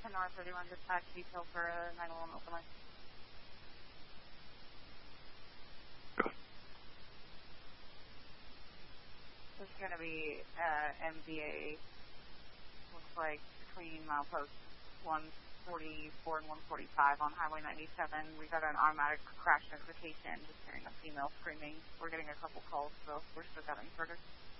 10 North 31 dispatch detail for a 911 open line. This is going to be MDA, looks like between milepost 144 and 145 on Highway 97. We got an automatic crash notification, just hearing a female screaming. We're getting a couple calls, so we're still gathering further.